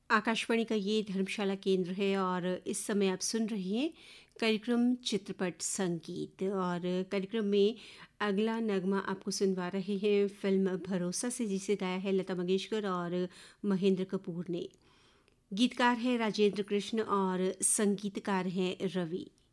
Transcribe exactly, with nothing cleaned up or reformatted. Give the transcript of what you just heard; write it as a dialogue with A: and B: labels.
A: आकाशवाणी का ये धर्मशाला केंद्र है और इस समय आप सुन रहे हैं कार्यक्रम चित्रपट संगीत। और कार्यक्रम में अगला नगमा आपको सुनवा रहे हैं फिल्म भरोसा से, जिसे गाया है लता मंगेशकर और महेंद्र कपूर ने। गीतकार हैं राजेंद्र कृष्ण और संगीतकार हैं रवि।